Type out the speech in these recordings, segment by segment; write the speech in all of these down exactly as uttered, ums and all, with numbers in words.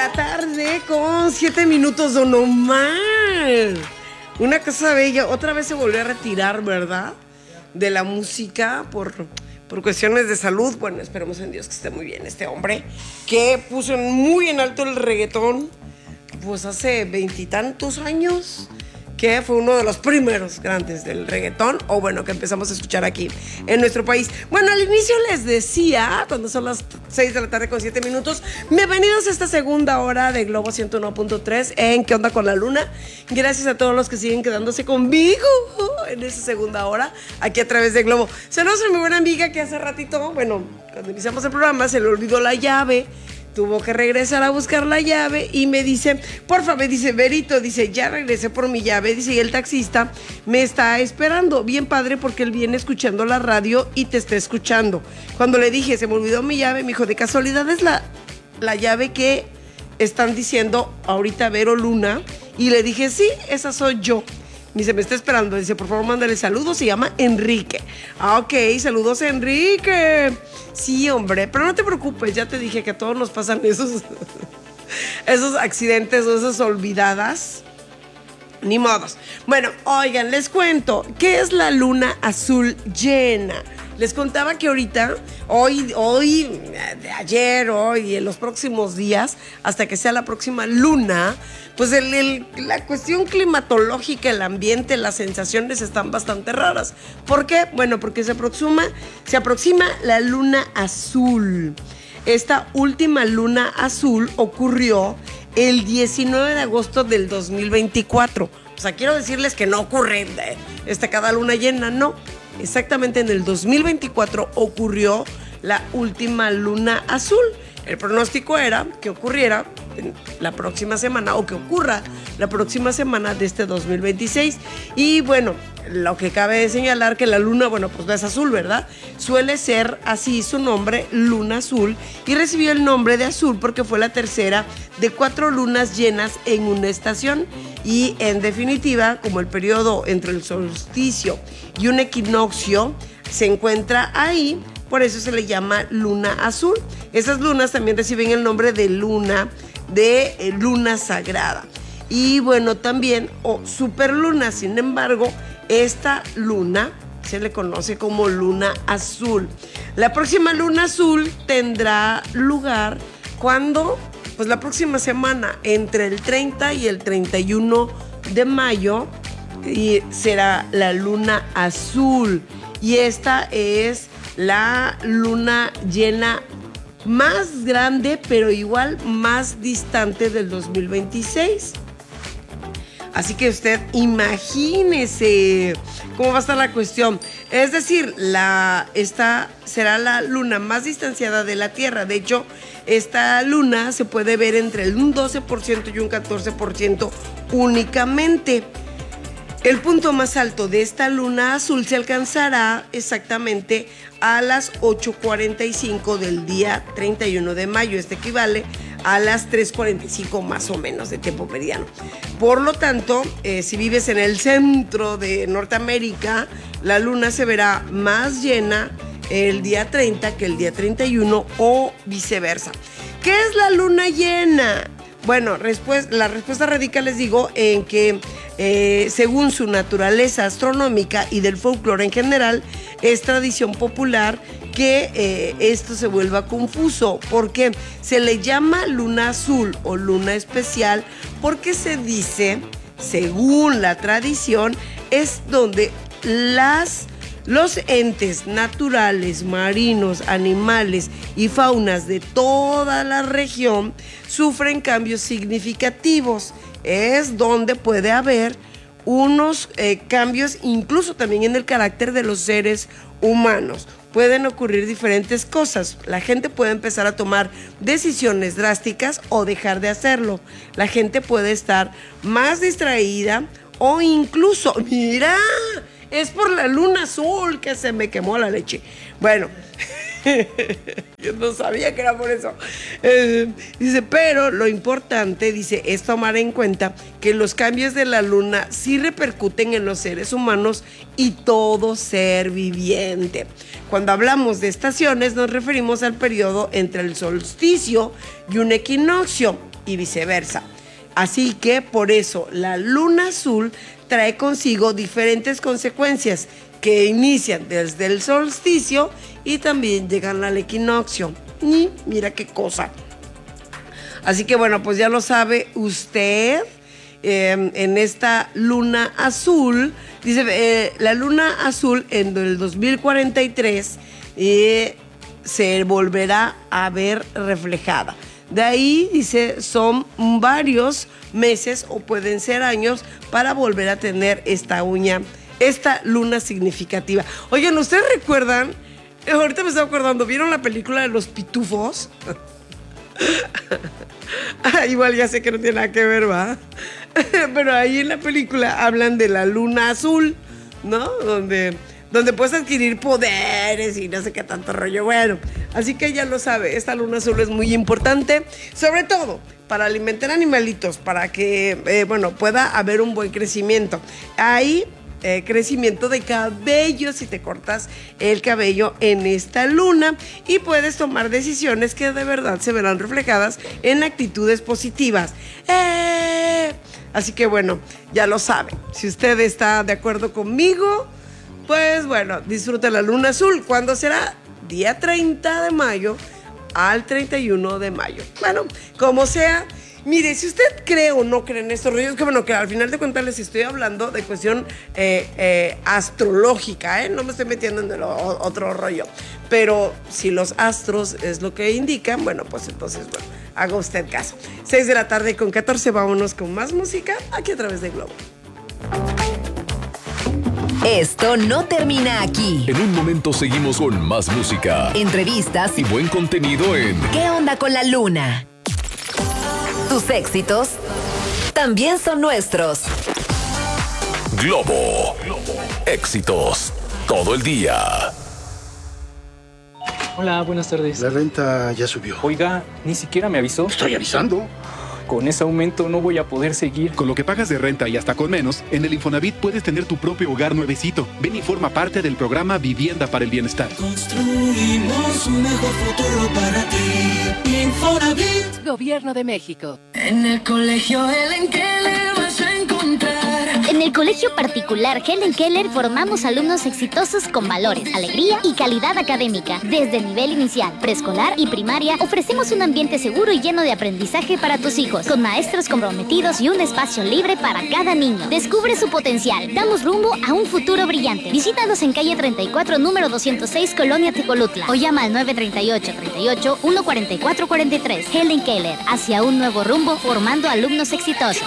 la tarde con siete minutos, don Omar. Una cosa bella. Otra vez se volvió a retirar, ¿verdad? De la música por, por cuestiones de salud. Bueno, esperemos en Dios que esté muy bien este hombre, que puso muy en alto el reggaetón, pues hace veintitantos años, que fue uno de los primeros grandes del reggaetón, o bueno, que empezamos a escuchar aquí en nuestro país. Bueno, al inicio les decía, cuando son las seis de la tarde con siete minutos, bienvenidos a esta segunda hora de Globo ciento uno punto tres en ¿Qué onda con la luna? Gracias a todos los que siguen quedándose conmigo en esa segunda hora, aquí a través de Globo. Saludos a mi buena amiga que hace ratito, bueno, cuando iniciamos el programa se le olvidó la llave. Tuvo que regresar a buscar la llave y me dice, porfa, me dice, Berito, dice, ya regresé por mi llave, dice, y el taxista me está esperando. Bien padre, porque él viene escuchando la radio y te está escuchando. Cuando le dije, se me olvidó mi llave, me dijo, de casualidad es la, la llave que están diciendo ahorita Vero Luna. Y le dije, sí, esa soy yo. Me dice, me está esperando. Dice, por favor, mándale saludos. Se llama Enrique. Ah, ok, saludos, Enrique. Sí, hombre, pero no te preocupes. Ya te dije que a todos nos pasan esos, esos accidentes o esas olvidadas. Ni modos. Bueno, oigan, les cuento. ¿Qué es la luna azul llena? Les contaba que ahorita, hoy, hoy, de ayer, hoy, en los próximos días, hasta que sea la próxima luna, pues el, el, la cuestión climatológica, el ambiente, las sensaciones están bastante raras. ¿Por qué? Bueno, porque se aproxima, se aproxima la luna azul. Esta última luna azul ocurrió el diecinueve de agosto del dos mil veinticuatro. O sea, quiero decirles que no ocurre este, cada luna llena, no. Exactamente en el dos mil veinticuatro ocurrió la última luna azul. El pronóstico era que ocurriera la próxima semana o que ocurra la próxima semana de este dos mil veintiséis. Y bueno, lo que cabe de señalar que la luna, bueno, pues no es azul, ¿verdad? Suele ser así su nombre, luna azul, y recibió el nombre de azul porque fue la tercera de cuatro lunas llenas en una estación. Y en definitiva, como el periodo entre el solsticio y un equinoccio se encuentra ahí, por eso se le llama luna azul. Esas lunas también reciben el nombre de luna, de eh, luna sagrada. Y bueno, también, o oh, superluna. Sin embargo, esta luna se le conoce como luna azul. La próxima luna azul tendrá lugar cuando, pues la próxima semana, entre el treinta y el treinta y uno de mayo, y será la luna azul. Y esta es la luna llena más grande, pero igual más distante del dos mil veintiséis. Así que usted imagínese cómo va a estar la cuestión. Es decir, la, esta será la luna más distanciada de la Tierra. De hecho, esta luna se puede ver entre un doce por ciento y un catorce por ciento únicamente. El punto más alto de esta luna azul se alcanzará exactamente a las ocho cuarenta y cinco del día treinta y uno de mayo. Este equivale a las tres cuarenta y cinco más o menos de tiempo meridiano. Por lo tanto, eh, si vives en el centro de Norteamérica, la luna se verá más llena el día treinta que el día treinta y uno o viceversa. ¿Qué es la luna llena? Bueno, respuesta, la respuesta radica, les digo, en que eh, según su naturaleza astronómica y del folclore en general, es tradición popular que eh, esto se vuelva confuso, porque se le llama luna azul o luna especial, porque se dice, según la tradición, es donde las... los entes naturales, marinos, animales y faunas de toda la región sufren cambios significativos. Es donde puede haber unos eh, cambios incluso también en el carácter de los seres humanos. Pueden ocurrir diferentes cosas. La gente puede empezar a tomar decisiones drásticas o dejar de hacerlo. La gente puede estar más distraída o incluso, mira, es por la luna azul que se me quemó la leche. Bueno, yo no sabía que era por eso. Eh, dice, pero lo importante, dice, es tomar en cuenta que los cambios de la luna sí repercuten en los seres humanos y todo ser viviente. Cuando hablamos de estaciones, nos referimos al periodo entre el solsticio y un equinoccio. y viceversa. Así que por eso la luna azul trae consigo diferentes consecuencias que inician desde el solsticio y también llegan al equinoccio. Y mira qué cosa. Así que bueno, pues ya lo sabe usted. Eh, en esta luna azul, dice, eh, la luna azul en el dos mil cuarenta y tres eh, se volverá a ver reflejada. De ahí, dice, son varios meses o pueden ser años para volver a tener esta uña, esta luna significativa. Oigan, ¿ustedes recuerdan? Ahorita me estaba acordando, ¿vieron la película de los pitufos? Ah, igual ya sé que no tiene nada que ver, ¿va? Pero ahí en la película hablan de la luna azul, ¿no? Donde, donde puedes adquirir poderes y no sé qué tanto rollo. Bueno, así que ya lo sabe, esta luna azul es muy importante, sobre todo para alimentar animalitos, para que, eh, bueno, pueda haber un buen crecimiento. Ahí Eh, crecimiento de cabello si te cortas el cabello en esta luna, y puedes tomar decisiones que de verdad se verán reflejadas en actitudes positivas. ¡Eh! Así que bueno, ya lo saben. Si usted está de acuerdo conmigo, pues bueno, disfruta la luna azul. ¿Cuándo será? Día treinta de mayo al treinta y uno de mayo. Bueno, como sea. Mire, si usted cree o no cree en estos rollos, que bueno, que al final de cuentas les estoy hablando de cuestión eh, eh, astrológica, ¿eh? No me estoy metiendo en el o, otro rollo. Pero si los astros es lo que indican, bueno, pues entonces, bueno, haga usted caso. seis de la tarde con catorce, vámonos con más música aquí a través de Globo. Esto no termina aquí. En un momento seguimos con más música, Entrevistas y buen contenido en ¿Qué onda con la luna? Tus éxitos también son nuestros. Globo. Éxitos todo el día. Hola, buenas tardes. La renta ya subió. Oiga, ni siquiera me avisó. Estoy avisando. Con ese aumento no voy a poder seguir. Con lo que pagas de renta y hasta con menos, en el Infonavit puedes tener tu propio hogar nuevecito. Ven y forma parte del programa Vivienda para el Bienestar. Construimos un mejor futuro para ti. Infonavit. Gobierno de México. En el colegio Helen Keller vas a encontrar. En el colegio particular Helen Keller formamos alumnos exitosos con valores, alegría y calidad académica. Desde el nivel inicial, preescolar y primaria, ofrecemos un ambiente seguro y lleno de aprendizaje para tus hijos, con maestros comprometidos y un espacio libre para cada niño. Descubre su potencial. Damos rumbo a un futuro brillante. Visítanos en calle treinta y cuatro, número doscientos seis, Colonia Tecolutla, o llama al nueve tres ocho, treinta y ocho, uno cuarenta y cuatro cuarenta y tres. Helen Keller, hacia un nuevo rumbo, formando alumnos exitosos.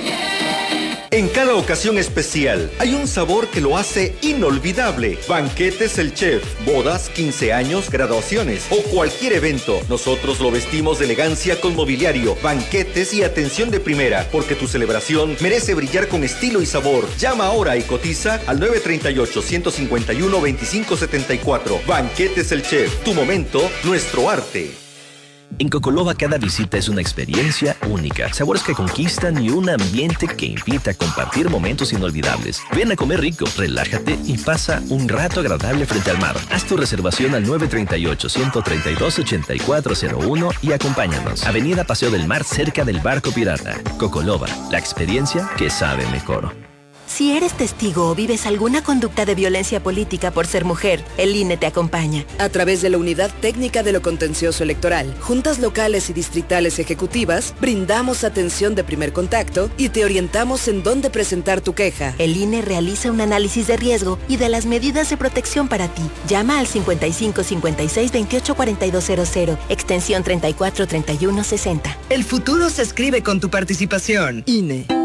En cada ocasión especial hay un sabor que lo hace inolvidable. Banquetes El Chef, bodas, quince años, graduaciones o cualquier evento. Nosotros lo vestimos de elegancia con mobiliario, banquetes y atención de primera, porque tu celebración merece brillar con estilo y sabor. Llama ahora y cotiza al nueve tres ocho, uno cinco uno, dos cinco siete cuatro. Banquetes El Chef, tu momento, nuestro arte. En Cocoloba cada visita es una experiencia única, sabores que conquistan y un ambiente que invita a compartir momentos inolvidables. Ven a comer rico, relájate y pasa un rato agradable frente al mar. Haz tu reservación al nueve tres ocho, uno tres dos, ocho cuatro cero uno y acompáñanos. Avenida Paseo del Mar, cerca del Barco Pirata. Cocoloba, la experiencia que sabe mejor. Si eres testigo o vives alguna conducta de violencia política por ser mujer, el I N E te acompaña. A través de la Unidad Técnica de lo Contencioso Electoral, juntas locales y distritales ejecutivas, brindamos atención de primer contacto y te orientamos en dónde presentar tu queja. El I N E realiza un análisis de riesgo y de las medidas de protección para ti. Llama al cincuenta y cinco, cincuenta y seis, veintiocho, cuarenta y dos cero cero, extensión treinta y cuatro, treinta y uno, sesenta. El futuro se escribe con tu participación. I N E.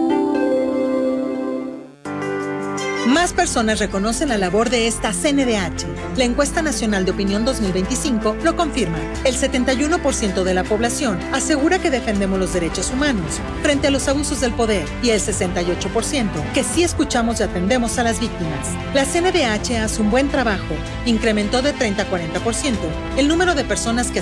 Más personas reconocen la labor de esta C N D H. La Encuesta Nacional de Opinión dos mil veinticinco lo confirma. El setenta y uno por ciento de la población asegura que defendemos los derechos humanos frente a los abusos del poder y el sesenta y ocho por ciento que sí escuchamos y atendemos a las víctimas. La C N D H hace un buen trabajo. Incrementó de treinta a cuarenta por ciento el número de personas que